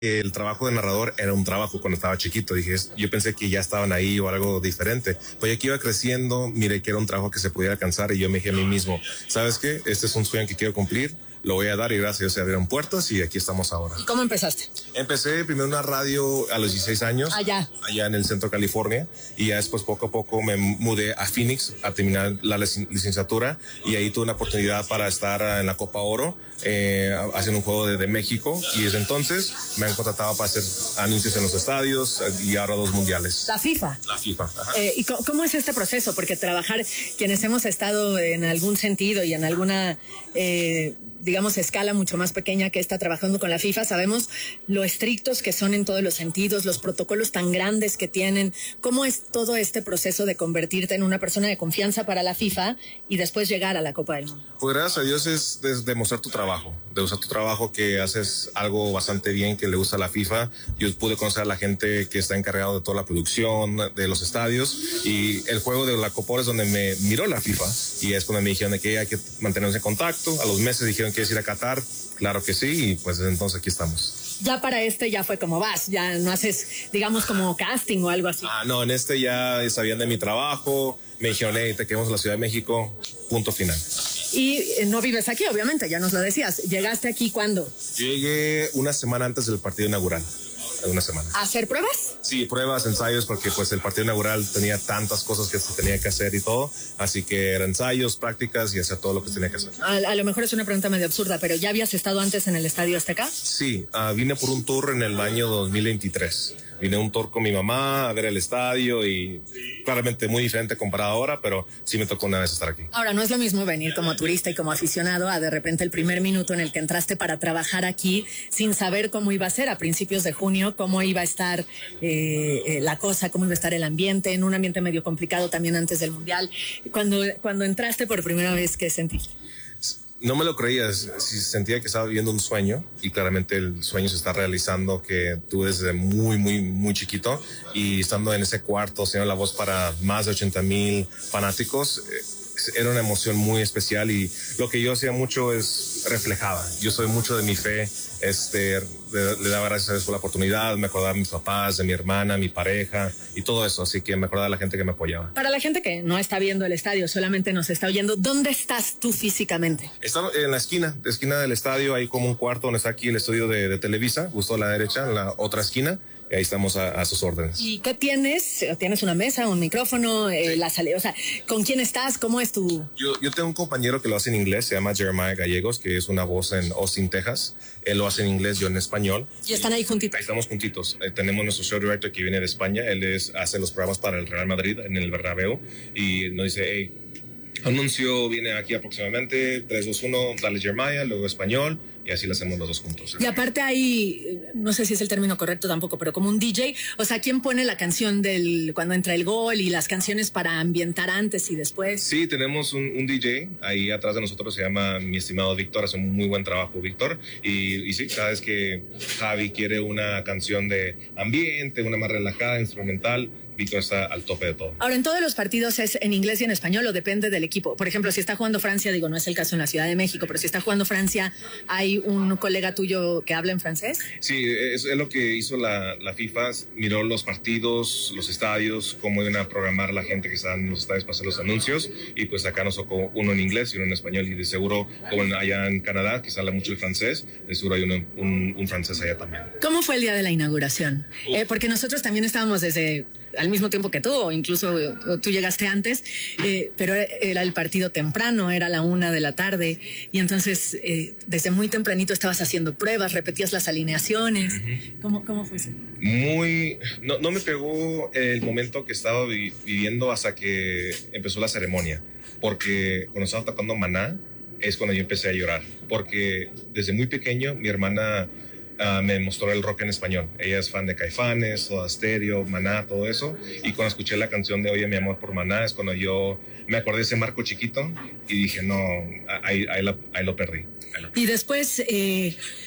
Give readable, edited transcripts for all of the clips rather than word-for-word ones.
El trabajo de narrador era un trabajo cuando estaba chiquito. Yo pensé que ya estaban ahí o algo diferente. Pues ya que iba creciendo, miré que era un trabajo que se podía alcanzar y yo me dije a mí mismo, ¿sabes qué? Este es un sueño que quiero cumplir, lo voy a dar y gracias a Dios se abrieron puertas y aquí estamos ahora. ¿Y cómo empezaste? Empecé primero en una radio a los 16 años. Allá en el centro de California, y ya después poco a poco me mudé a Phoenix a terminar la licenciatura y ahí tuve una oportunidad para estar en la Copa Oro haciendo un juego de México, y desde entonces me han contratado para hacer anuncios en los estadios y ahora 2 mundiales. La FIFA. La FIFA. Ajá. ¿Y cómo es este proceso? Porque trabajar, quienes hemos estado en algún sentido y en alguna digamos, escala mucho más pequeña que está trabajando con la FIFA, sabemos lo estrictos que son en todos los sentidos, los protocolos tan grandes que tienen. ¿Cómo es todo este proceso de convertirte en una persona de confianza para la FIFA y después llegar a la Copa del Mundo? Pues gracias a Dios es demostrar tu trabajo, de usar tu trabajo, que haces algo bastante bien, que le gusta a la FIFA. Yo pude conocer a la gente que está encargado de toda la producción de los estadios, y el juego de la Copa Oro es donde me miró la FIFA, y es cuando me dijeron que hay que mantenernos en contacto. A los meses dijeron, ¿quieres ir a Qatar? Claro que sí, y pues desde entonces aquí estamos. Ya para ya fue como vas, ya no haces, digamos, como casting o algo así. No, en ya sabían de mi trabajo, me dijeron, hey, te queremos en la Ciudad de México, punto final. Y no vives aquí, obviamente, ya nos lo decías. ¿Llegaste aquí cuándo? Llegué una semana antes del partido inaugural. Una semana. ¿A hacer pruebas? Sí, pruebas, ensayos, porque pues el partido inaugural tenía tantas cosas que se tenía que hacer y todo, así que eran ensayos, prácticas y hacer todo lo que se tenía que hacer. A lo mejor es una pregunta medio absurda, pero ¿ya habías estado antes en el Estadio Azteca? Sí, vine por un tour en el año 2023. Vine a un tour con mi mamá a ver el estadio, y claramente muy diferente comparado ahora, pero sí me tocó una vez estar aquí. Ahora, no es lo mismo venir como turista y como aficionado a de repente el primer minuto en el que entraste para trabajar aquí sin saber cómo iba a ser a principios de junio, cómo iba a estar la cosa, cómo iba a estar el ambiente, en un ambiente medio complicado también antes del Mundial. Cuando entraste por primera vez, ¿qué sentiste? No me lo creía, sentía que estaba viviendo un sueño, y claramente el sueño se está realizando, que tuve desde muy, muy, muy chiquito, y estando en ese cuarto, siendo la voz para más de 80,000 fanáticos, era una emoción muy especial, y lo que yo hacía mucho es reflejaba. Yo soy mucho de mi fe, le daba gracias a Dios por la oportunidad, me acordaba de mis papás, de mi hermana, mi pareja y todo eso, así que me acordaba de la gente que me apoyaba. Para la gente que no está viendo el estadio, solamente nos está oyendo, ¿dónde estás tú físicamente? Estaba en la esquina del estadio, hay como un cuarto donde está aquí el estudio de Televisa, justo a la derecha, en la otra esquina. Y ahí estamos a sus órdenes. ¿Y qué tienes? ¿Tienes una mesa, un micrófono, sí. La salida? O sea, ¿con quién estás? ¿Cómo es tu...? Yo tengo un compañero que lo hace en inglés, se llama Jeremiah Gallegos, que es una voz en Austin, Texas. Él lo hace en inglés, yo en español. ¿Y están ahí juntitos? Ahí estamos juntitos. Tenemos nuestro show director que viene de España. Él hace los programas para el Real Madrid en el Bernabéu, y nos dice, hey, anuncio viene aquí aproximadamente 3, 2, 1, dale Jeremiah, luego español, y así lo hacemos los dos juntos. Y aparte hay, no sé si es el término correcto tampoco, pero como un DJ, o sea, ¿quién pone la canción cuando entra el gol y las canciones para ambientar antes y después? Sí, tenemos un DJ ahí atrás de nosotros, se llama mi estimado Víctor, hace un muy buen trabajo Víctor, y sí, cada vez que Javi quiere una canción de ambiente, una más relajada, instrumental, Víctor está al tope de todo. Ahora, ¿en todos los partidos es en inglés y en español o depende del equipo? Por ejemplo, si está jugando Francia, digo, no es el caso en la Ciudad de México, pero si está jugando Francia, ¿hay un colega tuyo que habla en francés? Sí, es lo que hizo la FIFA, miró los partidos, los estadios, cómo iban a programar la gente que está en los estadios para hacer los anuncios, y pues acá nos tocó uno en inglés y uno en español, y de seguro, como allá en Canadá, que se habla mucho el francés, de seguro hay un francés allá también. ¿Cómo fue el día de la inauguración? Porque nosotros también estábamos desde al mismo tiempo que tú, o incluso tú llegaste antes, pero era el partido temprano, era la 1 de la tarde, y entonces desde muy tempranito estabas haciendo pruebas, repetías las alineaciones. Uh-huh. ¿Cómo fue eso? No me pegó el momento que estaba viviendo hasta que empezó la ceremonia, porque cuando estaba tocando Maná es cuando yo empecé a llorar, porque desde muy pequeño mi hermana me mostró el rock en español. Ella es fan de Caifanes, Soda Stereo, Maná, todo eso. Y cuando escuché la canción de Oye mi amor por Maná, es cuando yo me acordé de ese Marco chiquito y dije, no, ahí lo perdí. Y después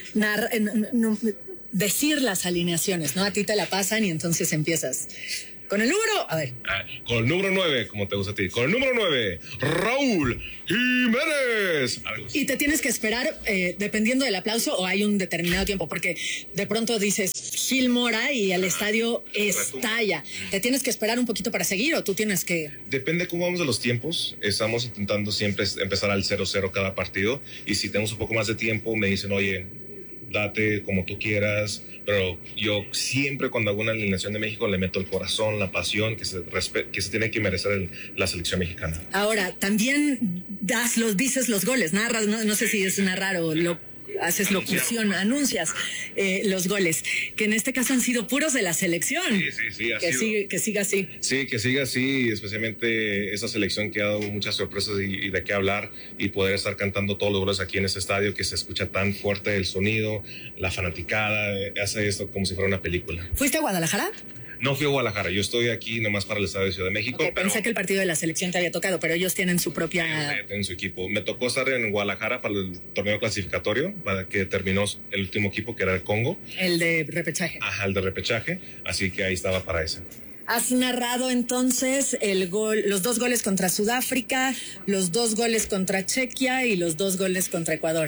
decir las alineaciones, ¿no? A ti te la pasan y entonces empiezas Con el número, a ver. Con el número 9, como te gusta a ti. Con el número 9, Raúl Jiménez. Y te tienes que esperar dependiendo del aplauso o hay un determinado tiempo, porque de pronto dices Gil Mora y el estadio estalla. ¿Te tienes que esperar un poquito para seguir o tú tienes que...? Depende cómo vamos de los tiempos. Estamos intentando siempre empezar al 0-0 cada partido y si tenemos un poco más de tiempo me dicen, oye, date como tú quieras, pero yo siempre cuando hago una alineación de México le meto el corazón, la pasión que se tiene que merecer la selección mexicana. Ahora, también dices los goles, narras, no sé si es narrar o haces locución, anuncias los goles, que en este caso han sido puros de la selección. Sí, que siga así. Sí, que siga así, especialmente esa selección que ha dado muchas sorpresas y de qué hablar y poder estar cantando todos los goles aquí en ese estadio que se escucha tan fuerte el sonido, la fanaticada, hace esto como si fuera una película. ¿Fuiste a Guadalajara? No fui a Guadalajara, yo estoy aquí nomás para el estadio de Ciudad de México. Okay, pensé que el partido de la selección te había tocado, pero ellos tienen su propia... Tienen su equipo. Me tocó estar en Guadalajara para el torneo clasificatorio, para que terminó el último equipo, que era el Congo. El de repechaje. Ajá, el de repechaje, así que ahí estaba para ese. Has narrado entonces los 2 goles contra Sudáfrica, los 2 goles contra Chequia y los 2 goles contra Ecuador.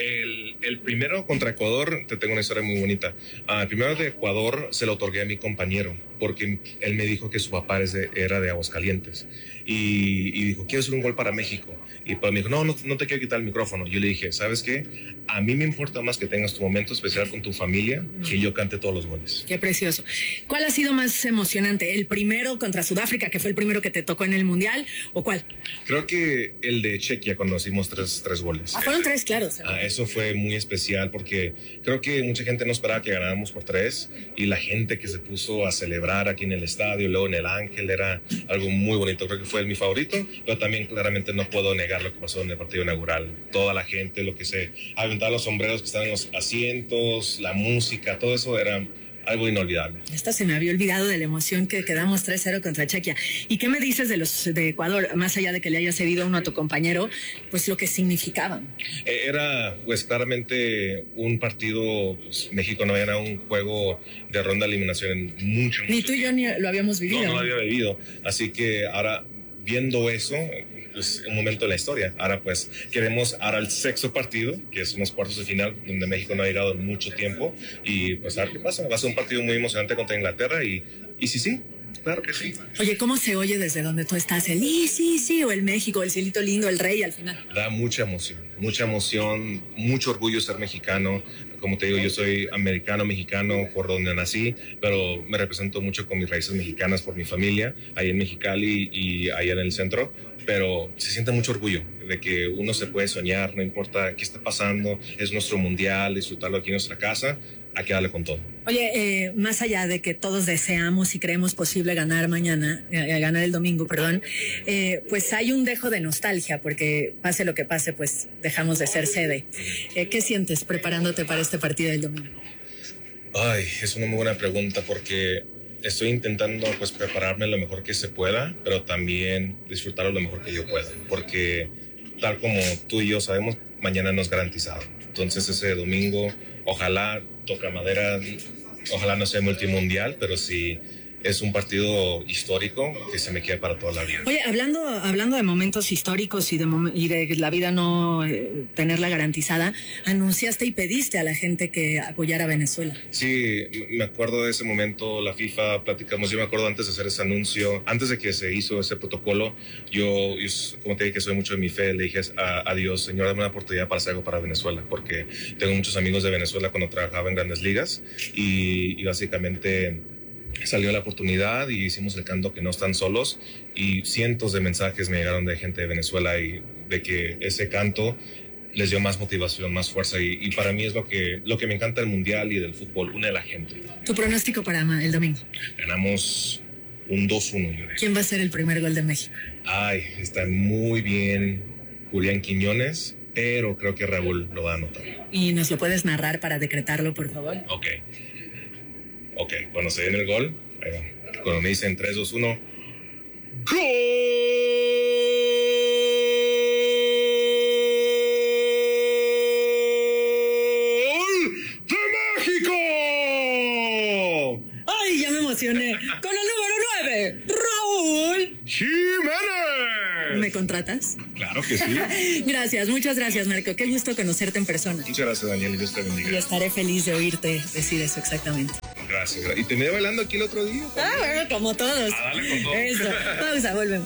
El primero contra Ecuador, te tengo una historia muy bonita. El primero de Ecuador se lo otorgué a mi compañero, porque él me dijo que su papá era de Aguascalientes. Y dijo, quiero hacer un gol para México. Y pues me dijo, no te quiero quitar el micrófono. Yo le dije, ¿sabes qué? A mí me importa más que tengas tu momento especial con tu familia, que yo cante todos los goles. Qué precioso. ¿Cuál ha sido más emocionante? ¿El primero contra Sudáfrica, que fue el primero que te tocó en el Mundial? ¿O cuál? Creo que el de Chequia, cuando hicimos tres goles. Fueron 3, claro. Eso fue muy especial porque creo que mucha gente no esperaba que ganáramos por 3 y la gente que se puso a celebrar aquí en el estadio, luego en el Ángel, era algo muy bonito. Creo que fue mi favorito, pero también claramente no puedo negar lo que pasó en el partido inaugural. Toda la gente, lo que se aventaba, los sombreros que estaban en los asientos, la música, todo eso era algo inolvidable. Esta se me había olvidado de la emoción que quedamos 3-0 contra Chequia. ¿Y qué me dices de los de Ecuador, más allá de que le hayas cedido uno a tu compañero, pues lo que significaban? Era pues claramente un partido, pues, México no era un juego de ronda de eliminación en mucho Ni tú y yo ni lo habíamos vivido. No lo había vivido, así que ahora viendo eso, es un momento de la historia. Ahora pues queremos ahora el 6º partido, que es unos cuartos de final donde México no ha llegado en mucho tiempo y pues a ver qué pasa. Va a ser un partido muy emocionante contra Inglaterra y sí, claro que sí. Oye, ¿cómo se oye desde donde tú estás? El sí, o el México, el cielito lindo, el rey al final. Da mucha emoción, mucho orgullo ser mexicano. Como te digo, yo soy americano, mexicano, por donde nací, pero me represento mucho con mis raíces mexicanas por mi familia, ahí en Mexicali y allá en el centro. Pero se siente mucho orgullo de que uno se puede soñar, no importa qué está pasando, es nuestro mundial, disfrutarlo aquí en nuestra casa, hay que darle con todo. Oye, más allá de que todos deseamos y creemos posible ganar ganar el domingo, pues hay un dejo de nostalgia, porque pase lo que pase, pues dejamos de ser sede. ¿Qué sientes preparándote para este partido del domingo? Ay, es una muy buena pregunta porque estoy intentando pues prepararme lo mejor que se pueda, pero también disfrutarlo lo mejor que yo pueda, porque tal como tú y yo sabemos, mañana no es garantizado. Entonces ese domingo, ojalá, toca madera, ojalá no sea multimundial, pero sí es un partido histórico que se me queda para toda la vida. Oye, hablando de momentos históricos y de la vida no tenerla garantizada, anunciaste y pediste a la gente que apoyara a Venezuela. Sí, me acuerdo de ese momento, la FIFA, platicamos, yo me acuerdo antes de hacer ese anuncio, antes de que se hizo ese protocolo, yo como te dije que soy mucho de mi fe, le dije a Dios, Señor, dame una oportunidad para hacer algo para Venezuela, porque tengo muchos amigos de Venezuela cuando trabajaba en Grandes Ligas y básicamente salió la oportunidad y hicimos el canto Que No Están Solos y cientos de mensajes me llegaron de gente de Venezuela y de que ese canto les dio más motivación, más fuerza y para mí es lo que me encanta del mundial y del fútbol, une a la gente. ¿Tu pronóstico para el domingo? Ganamos un 2-1. Yo. ¿Quién va a ser el primer gol de México? Ay, está muy bien Julián Quiñones, pero creo que Raúl lo va a anotar. ¿Y nos lo puedes narrar para decretarlo, por favor? Ok, cuando se viene el gol, cuando me dicen 3, 2, 1, ¡gol de México! ¡Ay, ya me emocioné! ¡Con el número 9! de Raúl Jiménez. ¿Me contratas? Claro que sí. Gracias, muchas gracias, Marco. Qué gusto conocerte en persona. Muchas gracias, Daniel, y Dios te bendiga. Y estaré feliz de oírte decir eso exactamente. Gracias. Y te miré bailando aquí el otro día. Bueno, como todos. Dale con todo. Eso. Pausa, volvemos.